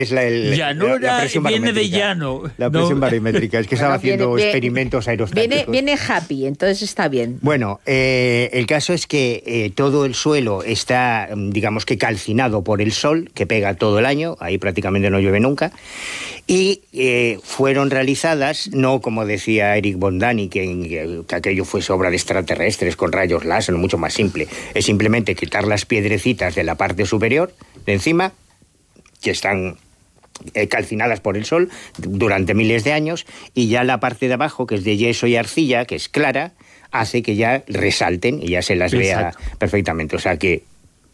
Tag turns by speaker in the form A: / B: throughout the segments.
A: Es la presión
B: viene de llano.
A: La presión barométrica. Es que estaba haciendo experimentos aerostáticos.
C: Viene happy, entonces está bien.
A: Bueno, el caso es que todo el suelo está, digamos que calcinado por el sol, que pega todo el año, ahí prácticamente no llueve nunca, y fueron realizadas, no como decía Eric Bondani, que aquello fuese obra de extraterrestres con rayos láser, mucho más simple. Es simplemente quitar las piedrecitas de la parte superior, de encima, que están calcinadas por el sol durante miles de años, y ya la parte de abajo, que es de yeso y arcilla, que es clara, hace que ya resalten y ya se las vea perfectamente. O sea que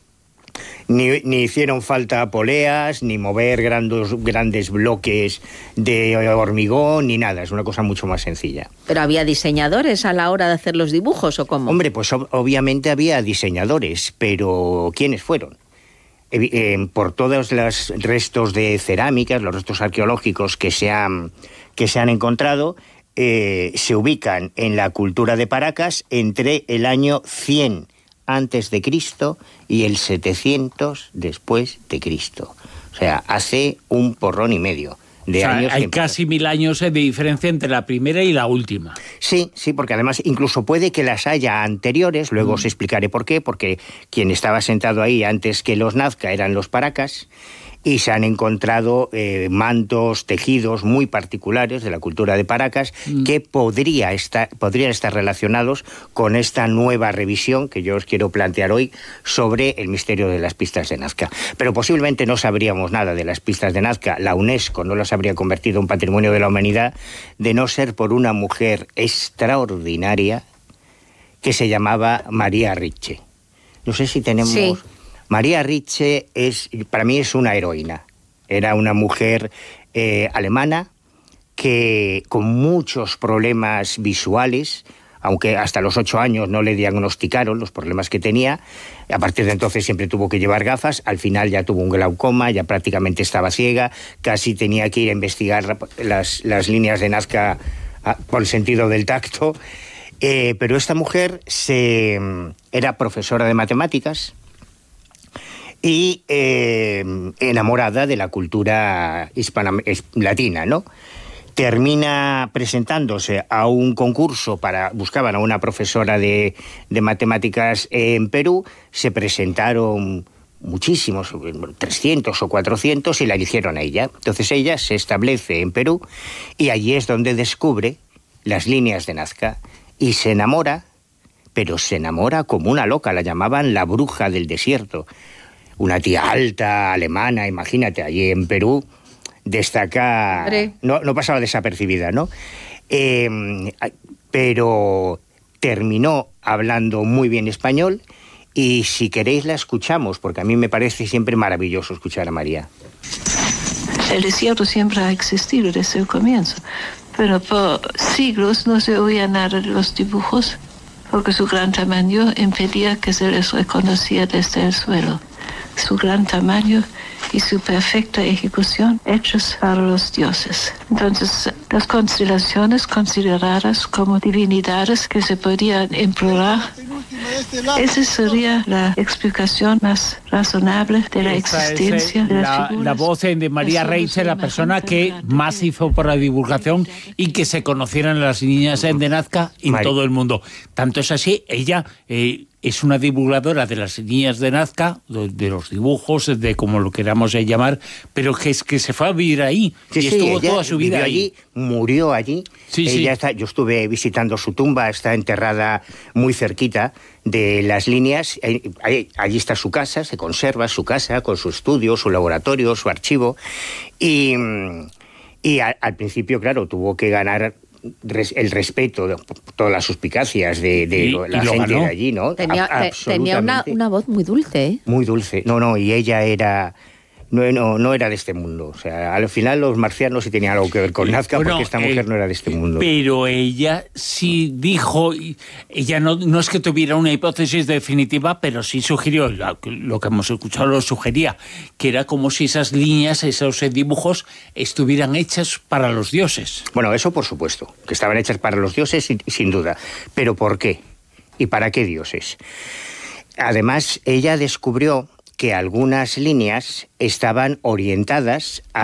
A: ni hicieron falta poleas, ni mover grandes bloques de hormigón, ni nada. Es una cosa mucho más sencilla.
C: ¿Pero había diseñadores a la hora de hacer los dibujos o cómo?
A: Hombre, pues obviamente había diseñadores, pero ¿quiénes fueron? Por todos los restos de cerámicas, los restos arqueológicos que se han encontrado, se ubican en la cultura de Paracas entre el año 100 antes de Cristo y el 700 después de Cristo. O sea, hace un porrón y medio de años.
B: Hay casi 1000 años de diferencia entre la primera y la última.
A: Sí, porque además incluso puede que las haya anteriores, luego os explicaré por qué, porque quien estaba sentado ahí antes que los Nazca eran los Paracas, y se han encontrado mantos, tejidos muy particulares de la cultura de Paracas que podrían estar relacionados con esta nueva revisión que yo os quiero plantear hoy sobre el misterio de las pistas de Nazca. Pero posiblemente no sabríamos nada de las pistas de Nazca, la UNESCO no las habría convertido en patrimonio de la humanidad, de no ser por una mujer extraordinaria que se llamaba María Ricci. No sé si tenemos... Sí. María Ricci para mí es una heroína. Era una mujer alemana que con muchos problemas visuales, aunque hasta los 8 años no le diagnosticaron los problemas que tenía, a partir de entonces siempre tuvo que llevar gafas, al final ya tuvo un glaucoma, ya prácticamente estaba ciega, casi tenía que ir a investigar las líneas de Nazca por el sentido del tacto, pero esta mujer era profesora de matemáticas, y enamorada de la cultura latina, ¿no? Termina presentándose a un concurso buscaban a una profesora de matemáticas en Perú, se presentaron muchísimos, 300 o 400, y la eligieron a ella. Entonces ella se establece en Perú y allí es donde descubre las líneas de Nazca y se enamora, pero se enamora como una loca, la llamaban la bruja del desierto. Una tía alta, alemana, imagínate, allí en Perú, destaca... No pasaba desapercibida, ¿no? Pero terminó hablando muy bien español, y si queréis la escuchamos, porque a mí me parece siempre maravilloso escuchar a María.
D: El desierto siempre ha existido desde el comienzo, pero por siglos no se oía nada de los dibujos, porque su gran tamaño impedía que se les reconociera desde el suelo. Su gran tamaño y su perfecta ejecución hechos para los dioses. Entonces, las constelaciones consideradas como divinidades que se podían implorar, esa sería la explicación más razonable de la existencia de las figuras.
B: La voz de María Ricci, la persona que más hizo por la divulgación y que se conocieran las líneas de Nazca en todo el mundo. Tanto es así, ella... es una divulgadora de las líneas de Nazca, de los dibujos, de como lo queramos llamar, pero que se fue a vivir ahí, y estuvo toda su vida
A: allí. Murió allí. Yo estuve visitando su tumba, está enterrada muy cerquita de las líneas. Allí está su casa, se conserva su casa con su estudio, su laboratorio, su archivo. Y al principio, claro, tuvo que ganar el respeto, todas las suspicacias de la gente de allí, ¿no?
C: Tenía una voz muy dulce, ¿eh?
A: Muy dulce. Y ella era... No era de este mundo. O sea, al final los marcianos sí tenían algo que ver con Nazca, porque esta mujer no era de este mundo.
B: Pero ella sí dijo, ella no es que tuviera una hipótesis definitiva, pero sí sugirió, lo que hemos escuchado lo sugería, que era como si esas líneas, esos dibujos, estuvieran hechas para los dioses.
A: Bueno, eso por supuesto, que estaban hechas para los dioses, sin duda. ¿Pero por qué? ¿Y para qué dioses? Además, ella descubrió que algunas líneas estaban orientadas